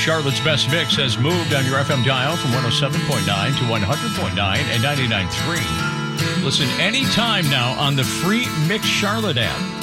Charlotte's Best Mix has moved on your FM dial from 107.9 to 100.9 and 99.3. Listen anytime now on the free Mix Charlotte app.